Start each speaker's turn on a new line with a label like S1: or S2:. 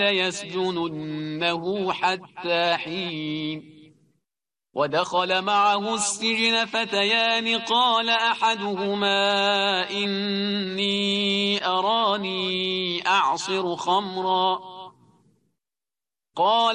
S1: ليسجننه حتى حين ودخل معه السجن فتيان قال أحدهما إني أراني أعصر خمرا قال